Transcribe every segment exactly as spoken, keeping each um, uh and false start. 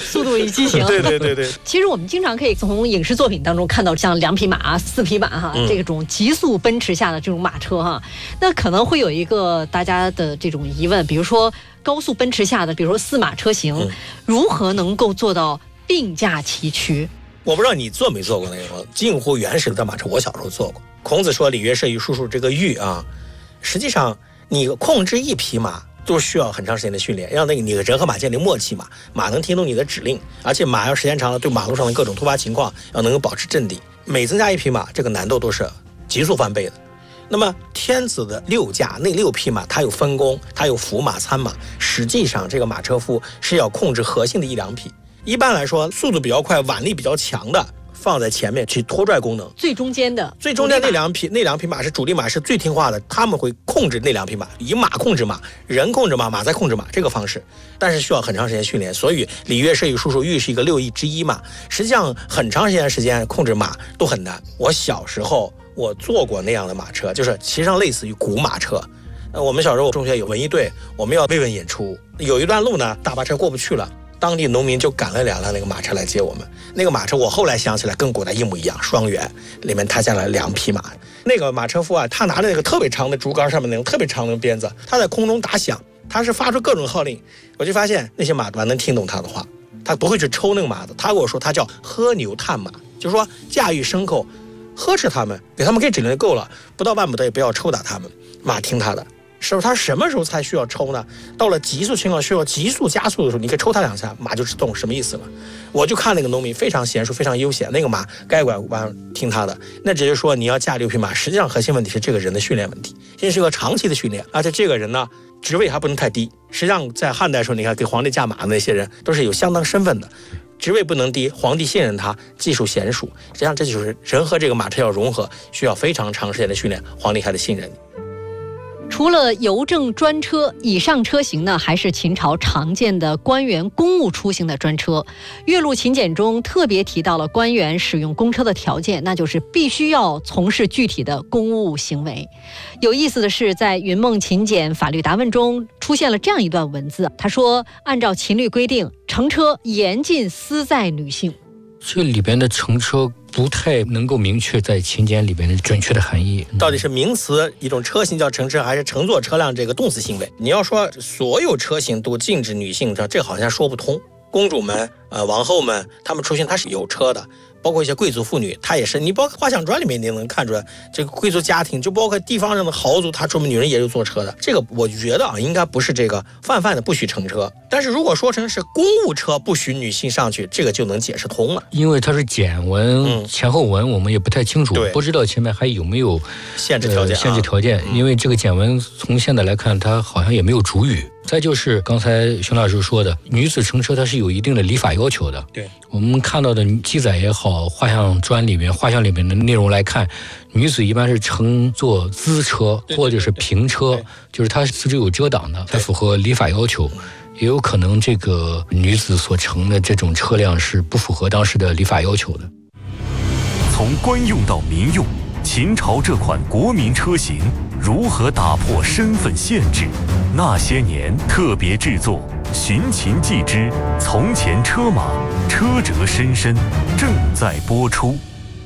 速度与激情。 对对对对。 其实我们经常可以从影视作品当中看到像两匹马、四匹马哈、嗯、这种急速奔驰下的这种马车哈，那可能会有一个大家的这种疑问，比如说高速奔驰下的，比如说四马车型，嗯、如何能够做到并驾齐驱？ 我不知道你做没做过那种近乎原始的马车，我小时候做过。孔子说礼乐射御书数这个御啊，实际上你控制一匹马都需要很长时间的训练，让那个你的人和马建立默契嘛，马能听懂你的指令，而且马要时间长了，对马路上的各种突发情况要能够保持镇定。每增加一匹马，这个难度都是急速翻倍的。那么天子的六驾那六匹马，它有分工，它有辅马、参马，实际上这个马车夫是要控制核心的一两匹。一般来说，速度比较快、腕力比较强的放在前面去拖拽功能， 最中间的最中间那两匹那两匹马是主力马，是最听话的，他们会控制那两匹马，以马控制马，人控制马，马在控制马这个方式，但是需要很长时间训练。所以礼乐射御书数御是一个六艺之一嘛，实际上很长时间时间控制马都很难。我小时候我坐过那样的马车，就是骑上类似于古马车。我们小时候中学有文艺队，我们要慰问演出，有一段路呢大巴车过不去了，当地农民就赶了两辆那个马车来接我们。那个马车我后来想起来跟古代一模一样，双元，里面踏下了两匹马。那个马车夫啊，他拿着那个特别长的竹竿上面那种特别长的鞭子，他在空中打响，他是发出各种号令。我就发现那些马完能听懂他的话，他不会去抽那个马的。他跟我说他叫喝牛探马，就是说驾驭牲口，呵斥他们，给他们给指令就够了，不到万不得也不要抽打他们，马听他的。是不是他什么时候才需要抽呢？到了急速情况需要急速加速的时候，你可以抽他两下，马就懂什么意思了。我就看那个农民非常娴熟，非常悠闲，那个马该拐弯听他的。那只是说你要驾六匹马，实际上核心问题是这个人的训练问题，这是个长期的训练，而且这个人呢职位还不能太低。实际上在汉代的时候，你看给皇帝驾马的那些人都是有相当身份的，职位不能低，皇帝信任他，技术娴熟。实际上这就是人和这个马车要融合，需要非常长时间的训练，皇帝还得信任你。 除了邮政专车，以上车型呢，还是秦朝常见的官员公务出行的专车。岳麓秦简中特别提到了官员使用公车的条件，那就是必须要从事具体的公务行为。有意思的是，在云梦秦简法律答问中出现了这样一段文字，他说：按照秦律规定，乘车严禁私载女性。 这里边的乘车不太能够明确在秦简里边的准确的含义， 到底是名词一种车型叫乘车，还是乘坐车辆这个动词行为？你要说所有车型都禁止女性，这好像说不通。公主们、呃王后们，她们出行她是有车的，包括一些贵族妇女，她也是。你包括画像传里面你能看出来，这个贵族家庭，就包括地方上的豪族，她出门女人也有坐车的。这个我觉得啊，应该不是这个泛泛的不许乘车。但是如果说成是公务车不许女性上去，这个就能解释通了。 因为它是简文、嗯、前后文我们也不太清楚，不知道前面还有没有限制条件、 呃、限制条件、啊、因为这个简文从现在来看，它好像也没有主语。再就是刚才熊老师说的，女子乘车它是有一定的礼法要求的。 对， 我们看到的记载也好，画像专里面画像里面的内容来看，女子一般是乘坐资车或者是平车，就是它四肢有遮挡的，才符合礼法要求。也有可能这个女子所乘的这种车辆是不符合当时的礼法要求的。 从官用到民用，秦朝这款国民车型如何打破身份限制？那些年特别制作《寻秦记之从前车马，车辙深深》正在播出。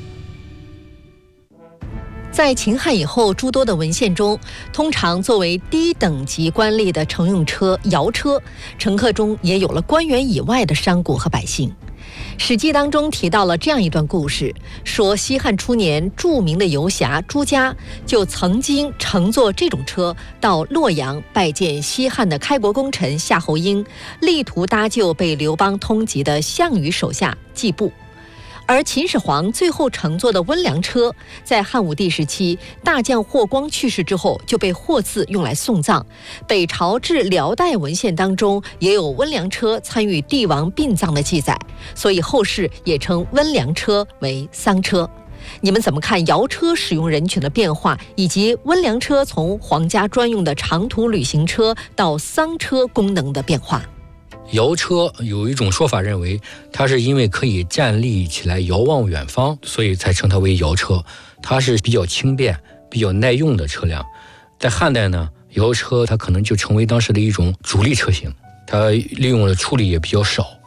在秦汉以后，诸多的文献中，通常作为低等级官吏的乘用车摇车，乘客中也有了官员以外的商贾和百姓。史记当中提到了这样一段故事，说西汉初年，著名的游侠朱家就曾经乘坐这种车到洛阳拜见西汉的开国功臣夏侯婴，力图搭救被刘邦通缉的项羽手下季布。而秦始皇最后乘坐的温良车，在汉武帝时期，大将霍光去世之后，就被霍赐用来送葬。北朝至辽代文献当中，也有温良车参与帝王殡葬的记载，所以后世也称温良车为丧车。你们怎么看摇车使用人群的变化，以及温良车从皇家专用的长途旅行车到丧车功能的变化？ 摇车有一种说法认为，它是因为可以站立起来遥望远方，所以才称它为摇车。它是比较轻便、比较耐用的车辆。在汉代呢，摇车它可能就成为当时的一种主力车型，它利用的处理也比较少。